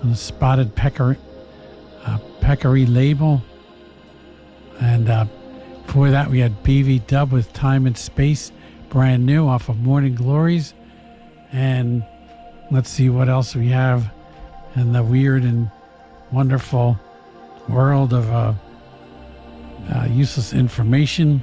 on the spotted peccary label. And before that, we had BV Dub with Time and Space, brand new off of Morning Glories. And let's see what else we have in the weird and wonderful world of useless information.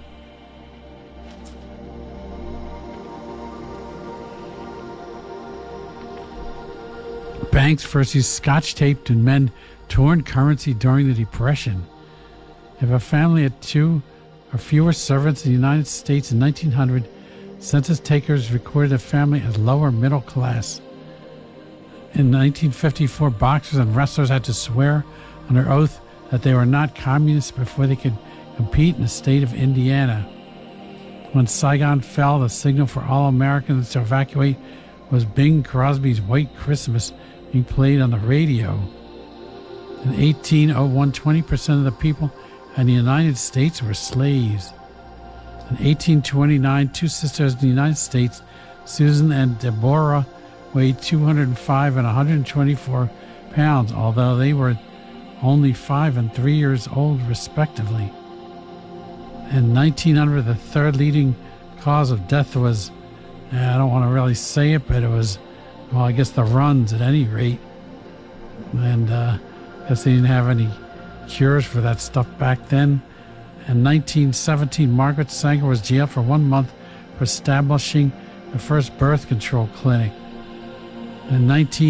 Banks first used Scotch tape to mend torn currency during the Depression. If a family had 2 or fewer servants in the United States in 1900, census takers recorded a family as lower middle class. In 1954, boxers and wrestlers had to swear under oath that they were not communists before they could compete in the state of Indiana. When Saigon fell, the signal for all Americans to evacuate was Bing Crosby's White Christmas being played on the radio. In 1801, 20% of the people in the United States were slaves. In 1829, 2 sisters in the United States, Susan and Deborah, weighed 205 and 124 pounds, although they were only 5 and 3 years old, respectively. In 1900, the third leading cause of death was, I don't want to really say it, but it was, well, I guess the runs at any rate. And I guess they didn't have any cures for that stuff back then. In 1917, Margaret Sanger was jailed for 1 month for establishing the first birth control clinic. In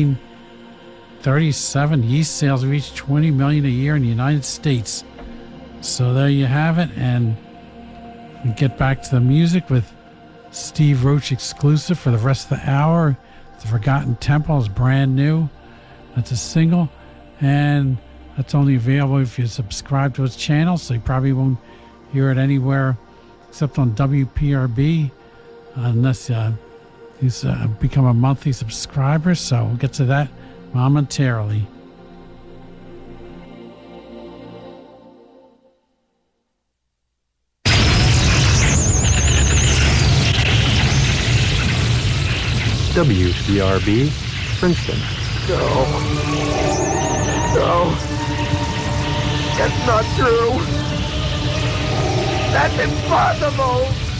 1937, yeast sales reached 20 million a year in the United States. So there you have it, and we get back to the music with Steve Roach exclusive for the rest of the hour. The Forgotten Temple is brand new. That's a single, and that's only available if you subscribe to his channel, so you probably won't hear it anywhere except on WPRB unless he's become a monthly subscriber. So we'll get to that momentarily. WPRB, Princeton. No. That's not true. That's impossible.